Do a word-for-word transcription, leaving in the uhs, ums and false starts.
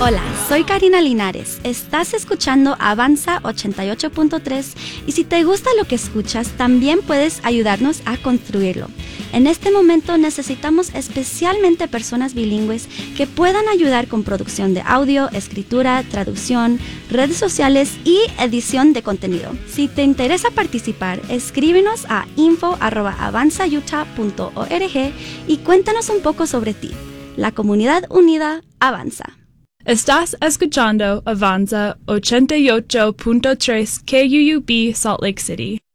Hola, soy Karina Linares. Estás escuchando Avanza ochenta y ocho punto tres y si te gusta lo que escuchas, también puedes ayudarnos a construirlo. En este momento necesitamos especialmente personas bilingües que puedan ayudar con producción de audio, escritura, traducción, redes sociales y edición de contenido. Si te interesa participar, escríbenos a info arroba avanza utah punto org y cuéntanos un poco sobre ti. La comunidad unida avanza. Estás escuchando Avanza ochenta y ocho punto tres K U U B Salt Lake City.